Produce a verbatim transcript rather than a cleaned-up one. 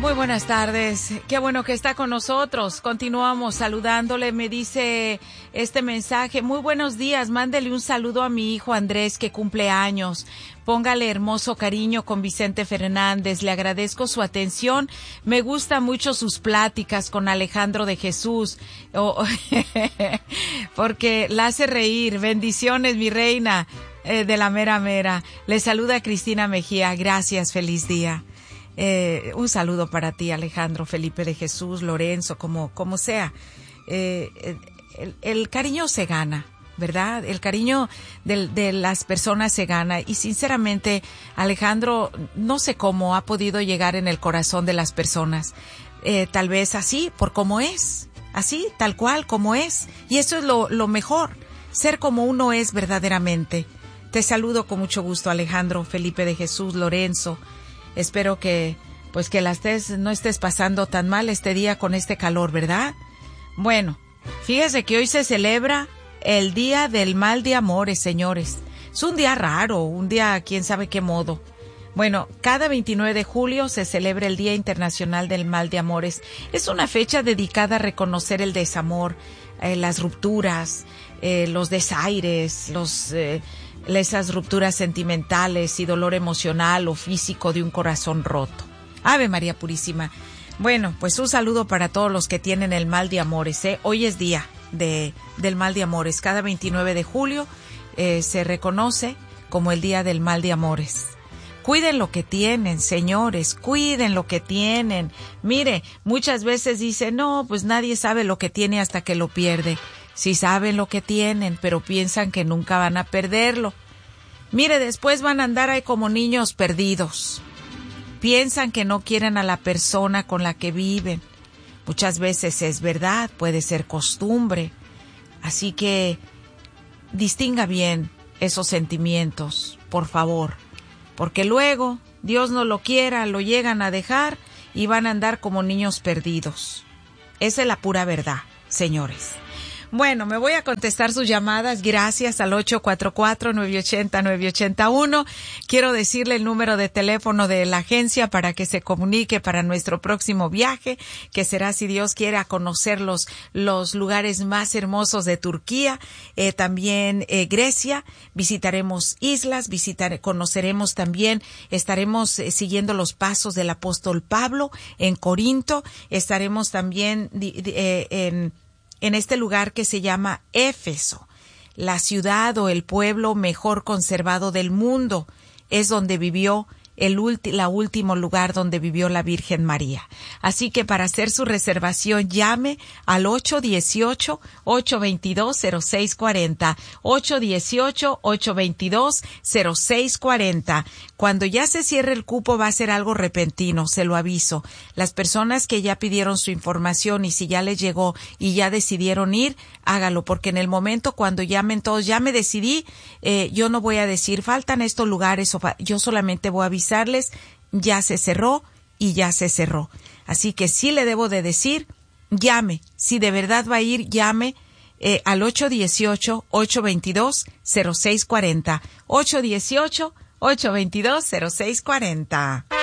Muy buenas tardes, qué bueno que está con nosotros. Continuamos saludándole, me dice este mensaje: muy buenos días, mándele un saludo a mi hijo Andrés que cumple años. Póngale hermoso cariño con Vicente Fernández, le agradezco su atención, me gustan mucho sus pláticas con Alejandro de Jesús, oh, porque la hace reír. Bendiciones, mi reina eh, de la mera mera. Le saluda Cristina Mejía, gracias, feliz día. Eh, un saludo para ti, Alejandro, Felipe de Jesús, Lorenzo, como, como sea. Eh, el, el cariño se gana, ¿verdad? El cariño de, de las personas se gana, y sinceramente, Alejandro, no sé cómo ha podido llegar en el corazón de las personas. Eh, tal vez así, por cómo es, así, tal cual, como es. Y eso es lo, lo mejor, ser como uno es verdaderamente. Te saludo con mucho gusto, Alejandro, Felipe de Jesús, Lorenzo. Espero que, pues que la estés, no estés pasando tan mal este día con este calor, ¿verdad? Bueno, fíjese que hoy se celebra el Día del Mal de Amores, señores. Es un día raro, un día quién sabe qué modo. Bueno, cada veintinueve de julio se celebra el Día Internacional del Mal de Amores. Es una fecha dedicada a reconocer el desamor, eh, las rupturas, eh, los desaires, los... Eh, esas rupturas sentimentales y dolor emocional o físico de un corazón roto. Ave María Purísima. Bueno, pues un saludo para todos los que tienen el mal de amores, ¿eh? Hoy es día de, del mal de amores. Cada veintinueve de julio eh, se reconoce como el Día del Mal de Amores. Cuiden lo que tienen, señores, cuiden lo que tienen. Mire, muchas veces dicen, no, pues nadie sabe lo que tiene hasta que lo pierde. Sí saben lo que tienen, pero piensan que nunca van a perderlo. Mire, después van a andar ahí como niños perdidos. Piensan que no quieren a la persona con la que viven. Muchas veces es verdad, puede ser costumbre. Así que distinga bien esos sentimientos, por favor. Porque luego, Dios no lo quiera, lo llegan a dejar y van a andar como niños perdidos. Esa es la pura verdad, señores. Bueno, me voy a contestar sus llamadas. Gracias al ocho cuatro cuatro, nueve ocho cero, nueve ocho uno. Quiero decirle el número de teléfono de la agencia para que se comunique para nuestro próximo viaje, que será, si Dios quiere, a conocer los, los lugares más hermosos de Turquía, eh, también eh, Grecia. Visitaremos islas, visitar, conoceremos también, estaremos eh, siguiendo los pasos del apóstol Pablo en Corinto. Estaremos también eh, en en este lugar que se llama Éfeso, la ciudad o el pueblo mejor conservado del mundo. Es donde vivió el ulti- la último lugar donde vivió la Virgen María. Así que para hacer su reservación llame al ocho uno ocho, ocho dos dos, cero seis cuatro cero, ocho uno ocho, ocho dos dos, cero seis cuatro cero. Cuando ya se cierre el cupo va a ser algo repentino, se lo aviso. Las personas que ya pidieron su información y si ya les llegó y ya decidieron ir, hágalo, porque en el momento cuando llamen todos, ya me decidí, eh, yo no voy a decir faltan estos lugares, o fa- yo solamente voy a avisarles, ya se cerró y ya se cerró. Así que sí le debo de decir, llame, si de verdad va a ir, llame eh, al ocho uno ocho, ocho dos dos, cero seis cuatro cero, ocho uno ocho, ocho dos dos, cero seis cuatro cero.